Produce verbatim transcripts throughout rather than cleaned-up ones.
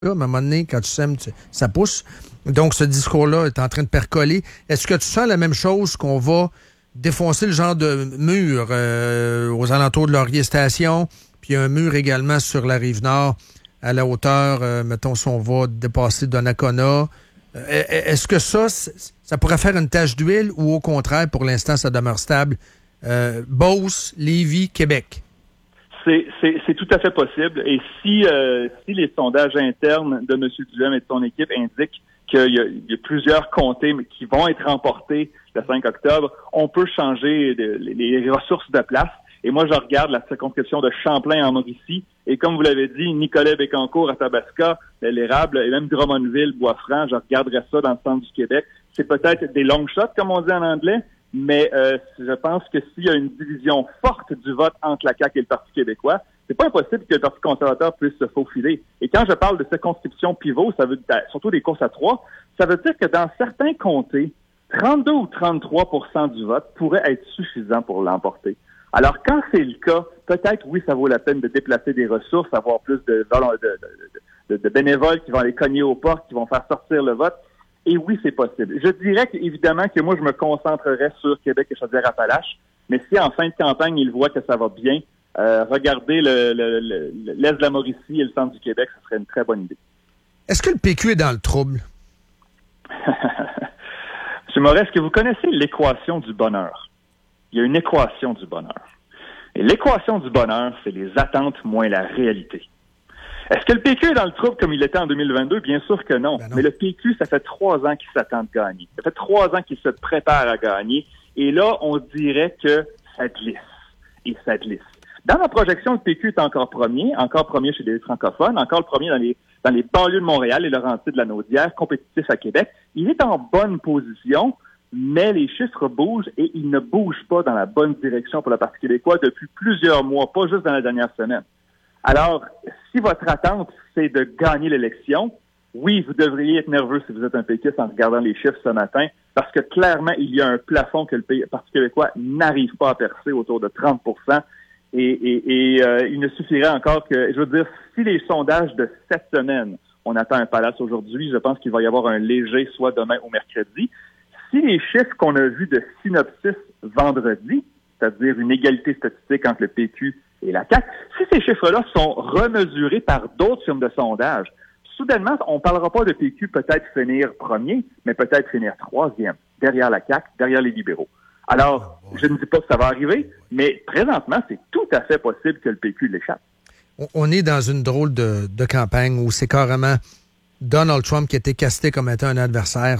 à un moment donné, quand tu sèmes, tu, ça pousse. Donc, ce discours-là est en train de percoler. Est-ce que tu sens la même chose qu'on va défoncer le genre de mur euh, aux alentours de Laurier Station, puis un mur également sur la Rive-Nord à la hauteur, euh, mettons, si on va dépasser Donnacona. Euh, est-ce que ça, ça pourrait faire une tache d'huile ou au contraire, pour l'instant, ça demeure stable? Euh, Beauce, Lévis, Québec. C'est, c'est, c'est tout à fait possible. Et si, euh, si les sondages internes de M. Duhem et de son équipe indiquent qu'il y a, il y a plusieurs comtés qui vont être remportés le cinq octobre, on peut changer de, les ressources de place. Et moi, je regarde la circonscription de Champlain en Mauricie. Et comme vous l'avez dit, Nicolet-Bécancour, Athabasca, l'Érable et même Drummondville, Bois-Franc, je regarderais ça dans le centre du Québec. C'est peut-être des long shots, comme on dit en anglais, mais euh, je pense que s'il y a une division forte du vote entre la C A Q et le Parti québécois, c'est pas impossible que le Parti conservateur puisse se faufiler. Et quand je parle de circonscription pivot, ça veut dire surtout des courses à trois, ça veut dire que dans certains comtés, trente-deux ou trente-trois pour cent du vote pourrait être suffisant pour l'emporter. Alors, quand c'est le cas, peut-être, oui, ça vaut la peine de déplacer des ressources, avoir plus de, de, de, de, de bénévoles qui vont aller cogner aux portes, qui vont faire sortir le vote. Et oui, c'est possible. Je dirais qu'évidemment que moi, je me concentrerais sur Québec et Chaudière-Appalaches, mais si en fin de campagne, ils voient que ça va bien, euh, regardez le, le, le, l'est de la Mauricie et le centre du Québec, ce serait une très bonne idée. Est-ce que le P Q est dans le trouble? M. Moret, est-ce que vous connaissez l'équation du bonheur? Il y a une équation du bonheur. Et l'équation du bonheur, c'est les attentes moins la réalité. Est-ce que le P Q est dans le trouble comme il était en deux mille vingt-deux? Bien sûr que non. Ben non. Mais le P Q, ça fait trois ans qu'il s'attend de gagner. Ça fait trois ans qu'il se prépare à gagner. Et là, on dirait que ça glisse. Et ça glisse. Dans la projection, le P Q est encore premier, encore premier chez les francophones, encore le premier dans les, dans les banlieues de Montréal, les Laurentides de la Naudière, compétitif à Québec. Il est en bonne position, mais les chiffres bougent et ils ne bougent pas dans la bonne direction pour le Parti québécois depuis plusieurs mois, pas juste dans la dernière semaine. Alors, si votre attente, c'est de gagner l'élection, oui, vous devriez être nerveux si vous êtes un péquiste en regardant les chiffres ce matin, parce que clairement, il y a un plafond que le Parti québécois n'arrive pas à percer autour de trente pour cent. Et, et, et euh, il ne suffirait encore que, je veux dire, si les sondages de cette semaine, on attend un palace aujourd'hui, je pense qu'il va y avoir un léger, soit demain ou mercredi. Si les chiffres qu'on a vus de Synopsis vendredi, c'est-à-dire une égalité statistique entre le P Q et la C A Q, si ces chiffres-là sont remesurés par d'autres firmes de sondage, soudainement, on ne parlera pas de P Q peut-être finir premier, mais peut-être finir troisième, derrière la C A Q, derrière les libéraux. Alors, je ne dis pas que ça va arriver, mais présentement, c'est tout à fait possible que le P Q l'échappe. On est dans une drôle de, de campagne où c'est carrément Donald Trump qui a été casté comme étant un adversaire.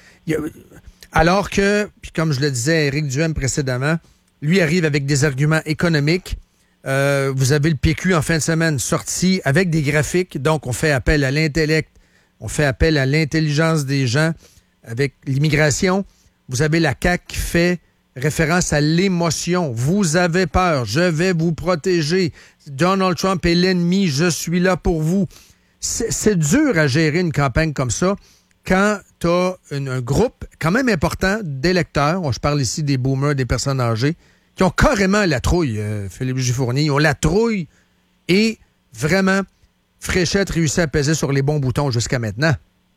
Alors que, puis comme je le disais à Éric Duhem précédemment, lui arrive avec des arguments économiques. Euh, vous avez le P Q en fin de semaine sorti avec des graphiques. Donc, on fait appel à l'intellect, on fait appel à l'intelligence des gens avec l'immigration. Vous avez la C A Q qui fait référence à l'émotion. Vous avez peur, je vais vous protéger. Donald Trump est l'ennemi, je suis là pour vous. C'est, c'est dur à gérer une campagne comme ça quand tu as un groupe quand même important d'électeurs, je parle ici des boomers, des personnes âgées, qui ont carrément la trouille, euh, Philippe Gifournier, ils ont la trouille et vraiment, Fréchette réussit à peser sur les bons boutons jusqu'à maintenant.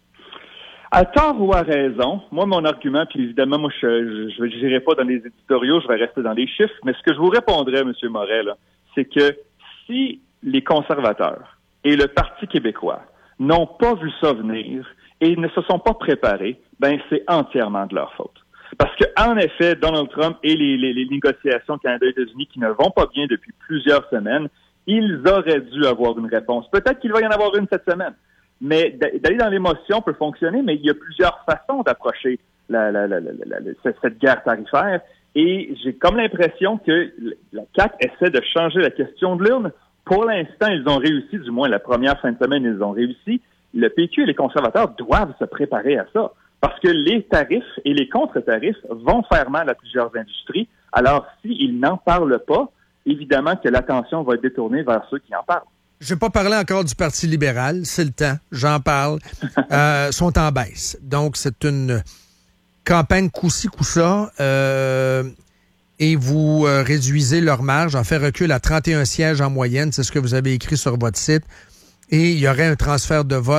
À tort ou à raison, moi, mon argument, puis évidemment, moi, je ne n'irai pas dans les éditoriaux, je vais rester dans les chiffres, mais ce que je vous répondrais, M. Moret, là, c'est que si les conservateurs et le Parti québécois n'ont pas vu ça venir et ne se sont pas préparés, ben c'est entièrement de leur faute. Parce que, en effet, Donald Trump et les, les, les négociations Canada-États-Unis qui ne vont pas bien depuis plusieurs semaines, ils auraient dû avoir une réponse. Peut-être qu'il va y en avoir une cette semaine. Mais d'aller dans l'émotion peut fonctionner, mais il y a plusieurs façons d'approcher la, la, la, la, la, la, cette guerre tarifaire. Et j'ai comme l'impression que la C A Q essaie de changer la question de l'urne. Pour l'instant, ils ont réussi, du moins la première fin de semaine, ils ont réussi. Le P Q et les conservateurs doivent se préparer à ça. Parce que les tarifs et les contre-tarifs vont faire mal à plusieurs industries. Alors, s'ils n'en parlent pas, évidemment que l'attention va être détournée vers ceux qui en parlent. Je vais pas parler encore du Parti libéral, c'est le temps, j'en parle. euh, sont en baisse. Donc, c'est une campagne coup-ci, coup-ça. Euh, et vous euh, réduisez leur marge, en fait recul à trente et un sièges en moyenne. C'est ce que vous avez écrit sur votre site. et il y aurait un transfert de vote